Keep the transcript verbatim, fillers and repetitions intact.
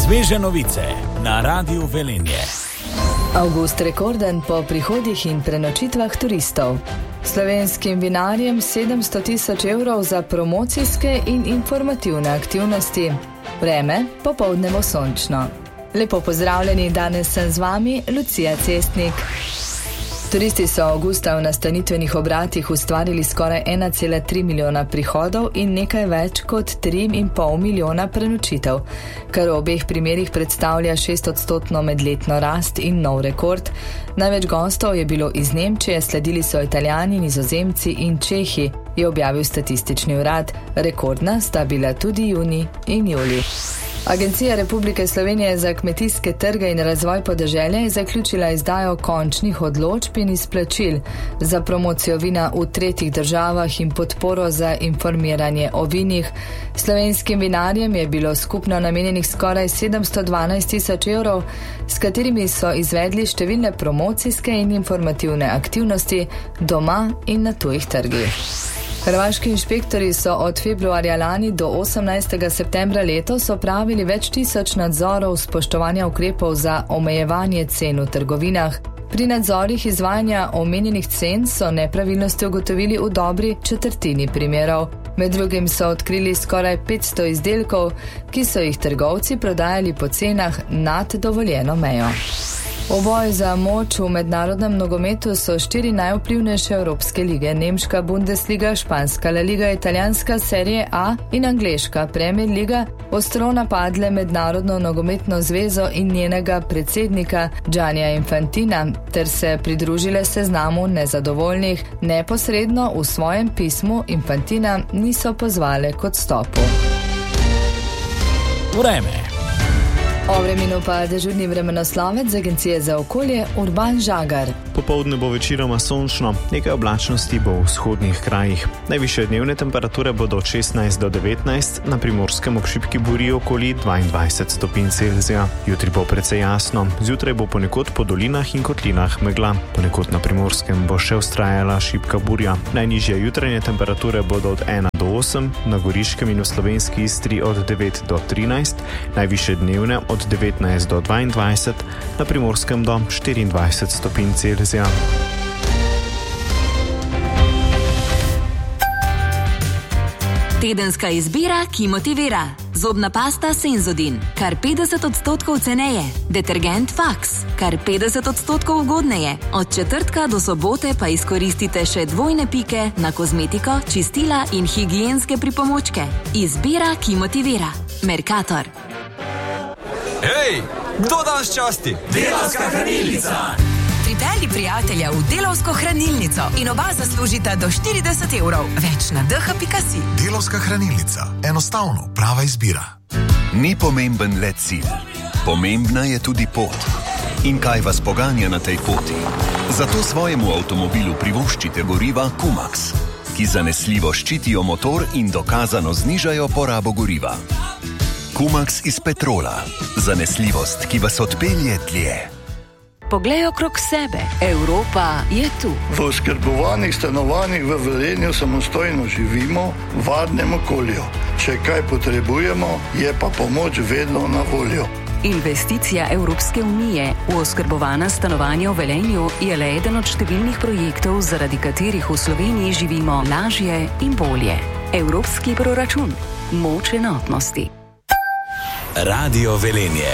Sveže novice na Radiu Velenje. Avgust rekorden po prihodih in prenočitvah turistov. Slovenskim vinarjem sedemsto tisoč evrov za promocijske in informativne aktivnosti. Vreme popoldne bo sončno. Lepo pozdravljeni, danes sem z vami Lucija Cestnik. Turisti so avgusta v nastanitvenih obratih ustvarili skoraj ena cela tri milijona prihodov in nekaj več kot tri in pol milijona prenočitev, kar v obeh primerih predstavlja šestodstotno medletno rast in nov rekord. Največ gostov je bilo iz Nemčije, sledili so Italijani, Nizozemci in Čehi, je objavil statistični urad. Rekordna sta bila tudi junij in julij. Agencija Republike Slovenije za kmetijske trge in razvoj podeželja je zaključila izdajo končnih odločb in izplačil za promocijo vina v tretjih državah in podporo za informiranje o vinih. Slovenskim vinarjem je bilo skupno namenjenih skoraj sedemsto dvanajst tisoč evrov, s katerimi so izvedli številne promocijske in informativne aktivnosti doma in na tujih trgih. Hrvaški inšpektori so od februarja lani do osemnajstega septembra letos opravili več tisoč nadzorov spoštovanja ukrepov za omejevanje cen v trgovinah. Pri nadzorih izvajanja omenjenih cen so nepravilnosti ugotovili v dobri četrtini primerov. Med drugim so odkrili skoraj petsto izdelkov, ki so jih trgovci prodajali po cenah nad dovoljeno mejo. V boju za moč v mednarodnem nogometu so štiri najvplivnejše evropske lige, nemška Bundesliga, španska La Liga, italijanska Serie A in angleška Premier Liga, ostro napadle mednarodno nogometno zvezo in njenega predsednika Giannija Infanttina, ter se pridružile seznamu nezadovoljnih. Neposredno v svojem pismu Infantina niso pozvale k odstopu. Vreme. O vremenu pa dežurni vremenoslovec z Agencije za okolje Urban Žagar. Popoldne bo večinoma sončno, nekaj oblačnosti bo v vzhodnih krajih. Najvišje dnevne temperature bodo od šestnajst do devetnajst, na Primorskem ob šibki burji okoli dvaindvajset stopinj Celzija. Jutri bo precej jasno, zjutraj bo ponekod po dolinah in kotlinah megla. Ponekod na Primorskem bo še vztrajala šibka burja. Najnižje jutranje temperature bodo od ena do osem, na Goriškem in v slovenski Istri od devet do trinajst, najvišje dnevne od devetnajst do dvaindvajset, na Primorskem do štiriindvajset stopinj Celzija. Tedenska izbira, ki motivira. Zobna pasta Senzodin, kar petdeset odstotkov ceneje. Detergent Fax, kar petdeset odstotkov ugodneje. Od četrtka do sobote pa izkoristite še dvojne pike na kozmetiko, čistila in higienske pripomočke. Izbira, ki motivira. Mercator. Hej, kdo danes časti? Delavska hranilnica! Pripelji prijatelja v Delavsko hranilnico in oba zaslužita do štirideset evrov. Več na d h pika s i. Delavska hranilnica. Enostavno, prava izbira. Ni pomemben le cilj. Pomembna je tudi pot. In kaj vas poganja na tej poti? Zato svojemu avtomobilu privoščite goriva Kumax, ki zanesljivo ščitijo motor in dokazano znižajo porabo goriva. Kumax iz petrola. Zanesljivost, ki vas odpelje dlje. Poglej okrog sebe. Evropa je tu. V oskrbovanih stanovanjih v Velenju samostojno živimo v varnem okolju. Če kaj potrebujemo, je pa pomoč vedno na voljo. Investicija Evropske unije v oskrbovana stanovanja v Velenju je le eden od številnih projektov, zaradi katerih v Sloveniji živimo lažje in bolje. Evropski proračun. Moč enotnosti. Radio Velenje.